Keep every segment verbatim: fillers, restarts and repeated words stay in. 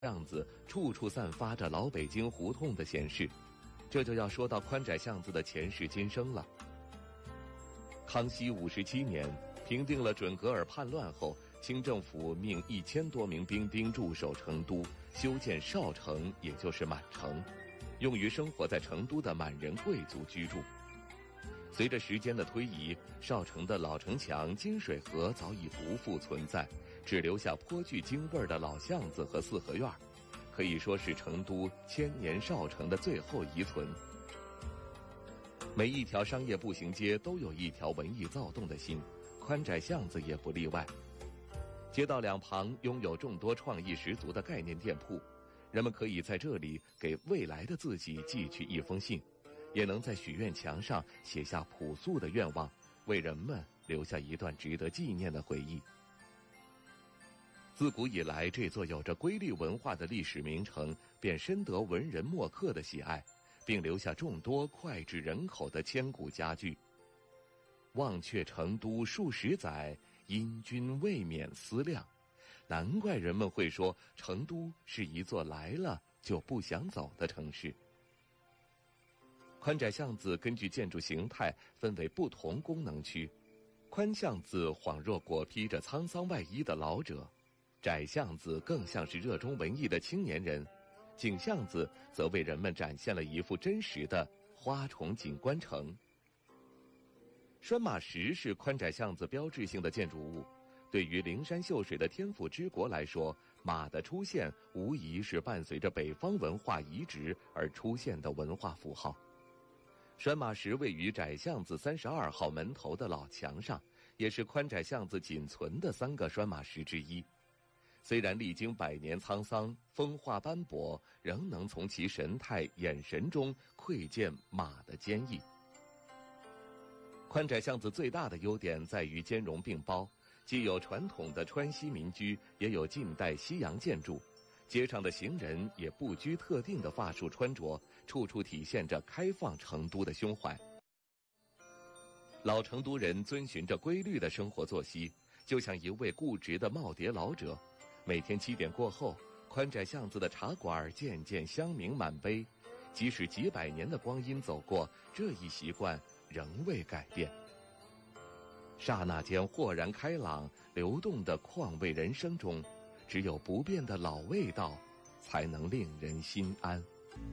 巷子处处散发着老北京胡同的闲适，这就要说到宽窄巷子的前世今生了。康熙五十七年，平定了准噶尔叛乱后，清政府命一千多名兵丁驻守成都，修建少城，也就是满城，用于生活在成都的满人贵族居住。随着时间的推移，少城的老城墙、金水河早已不复存在，只留下颇具京味儿的老巷子和四合院，可以说是成都千年少城的最后遗存。每一条商业步行街都有一条文艺躁动的心，宽窄巷子也不例外。街道两旁拥有众多创意十足的概念店铺，人们可以在这里给未来的自己寄去一封信，也能在许愿墙上写下朴素的愿望，为人们留下一段值得纪念的回忆。自古以来，这座有着瑰丽文化的历史名城便深得文人墨客的喜爱，并留下众多脍炙人口的千古佳句。忘却成都数十载，因君未免思量。难怪人们会说成都是一座来了就不想走的城市。宽窄巷子根据建筑形态分为不同功能区，宽巷子恍若裹披着沧桑外衣的老者，窄巷子更像是热衷文艺的青年人，景巷子则为人们展现了一幅真实的花重锦官城。拴马石是宽窄巷子标志性的建筑物，对于灵山秀水的天府之国来说，马的出现无疑是伴随着北方文化移植而出现的文化符号。拴马石位于窄巷子三十二号门头的老墙上，也是宽窄巷子仅存的三个拴马石之一。虽然历经百年沧桑，风化斑驳，仍能从其神态眼神中窥见马的坚毅。宽窄巷子最大的优点在于兼容并包，既有传统的川西民居，也有近代西洋建筑。街上的行人也不拘特定的发束穿着，处处体现着开放成都的胸怀。老成都人遵循着规律的生活作息，就像一位固执的耄耋老者。每天七点过后，宽窄巷子的茶馆渐渐香茗满杯，即使几百年的光阴走过，这一习惯仍未改变。刹那间豁然开朗，流动的况味人生中，只有不变的老味道，才能令人心安。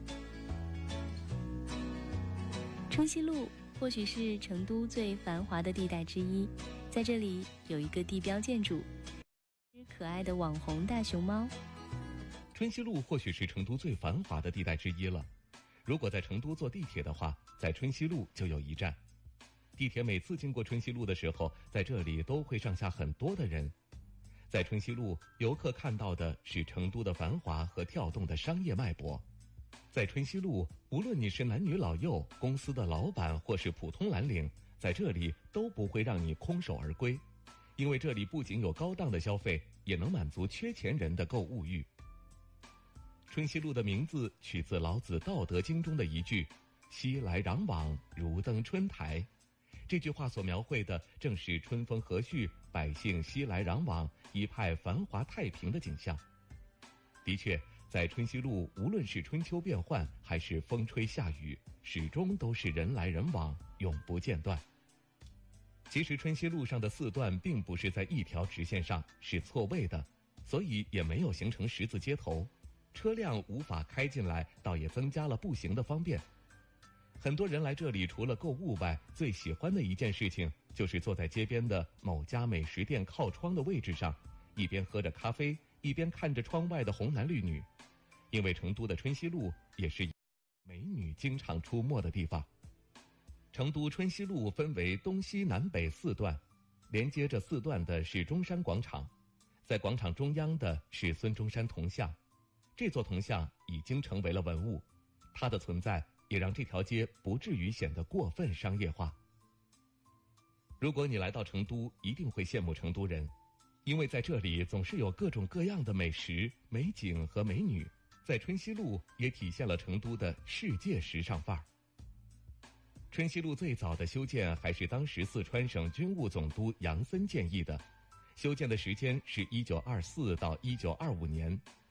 春熙路或许是成都最繁华的地带之一，在这里有一个地标建筑，可爱的网红大熊猫。 春熙路或许是成都最繁华的地带之一了。如果在成都坐地铁的话，在春熙路就有一站。地铁每次经过春熙路的时候，在这里都会上下很多的人。在春熙路，游客看到的是成都的繁华和跳动的商业脉搏。在春熙路，无论你是男女老幼、公司的老板或是普通蓝领，在这里都不会让你空手而归，因为这里不仅有高档的消费，也能满足缺钱人的购物欲。春熙路的名字取自老子《道德经》中的一句“熙来攘往，如登春台”。这句话所描绘的正是春风和煦，百姓熙来攘往，一派繁华太平的景象。的确，在春熙路，无论是春秋变换还是风吹下雨，始终都是人来人往，永不间断。其实春熙路上的四段并不是在一条直线上，是错位的，所以也没有形成十字街头，车辆无法开进来，倒也增加了步行的方便。很多人来这里除了购物外，最喜欢的一件事情就是坐在街边的某家美食店靠窗的位置上，一边喝着咖啡，一边看着窗外的红男绿女。因为成都的春熙路也是美女经常出没的地方。成都春熙路分为东西南北四段，连接着四段的是中山广场，在广场中央的是孙中山铜像。这座铜像已经成为了文物，它的存在也让这条街不至于显得过分商业化。如果你来到成都，一定会羡慕成都人，因为在这里总是有各种各样的美食、美景和美女。在春熙路也体现了成都的世界时尚范儿。春熙路最早的修建还是当时四川省军务总督杨森建议的，修建的时间是一九二四到一九二五年，